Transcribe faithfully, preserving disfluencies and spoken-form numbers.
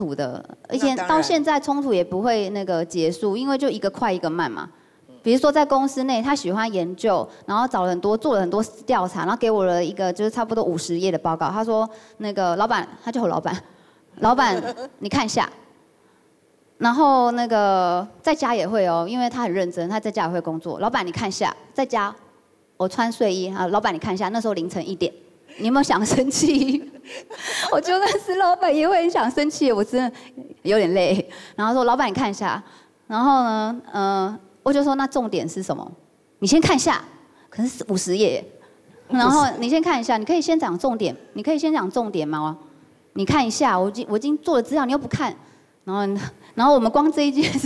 突的，而且到现在冲突也不会那个结束，因为就一个快一个慢嘛。比如说在公司内，他喜欢研究，然后找了很多做了很多调查，然后给我了一个就是差不多五十页的报告。他说那个老板，他叫我老板，老板你看一下。然后那个在家也会哦，因为他很认真，他在家也会工作。老板你看一下，在家我穿睡衣啊，老板你看一下，那时候凌晨一点。你有没有想生气？我就算是老板也会很想生气，我真的有点累。然后说老板你看一下，然后呢，呃，我就说那重点是什么？你先看一下，可是五十页，然后你先看一下，你可以先讲重点，你可以先讲重点吗？你看一下，我已经我已经做了资料，你又不看，然后然后我们光这一件事